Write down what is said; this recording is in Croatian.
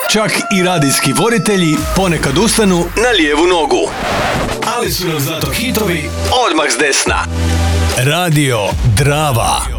Čak i radijski voditelji ponekad ustanu na lijevu nogu. Ali su nam zato hitovi odmah s desna. Radio Drava.